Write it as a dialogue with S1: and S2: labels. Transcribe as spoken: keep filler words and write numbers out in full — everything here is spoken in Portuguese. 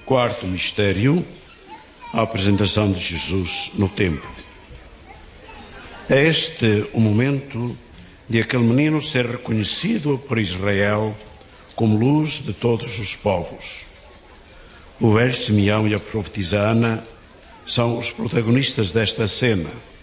S1: Quarto mistério, a apresentação de Jesus no templo. É este o momento de aquele menino ser reconhecido por Israel como luz de todos os povos. O velho Simeão e a profetisa Ana são os protagonistas desta cena.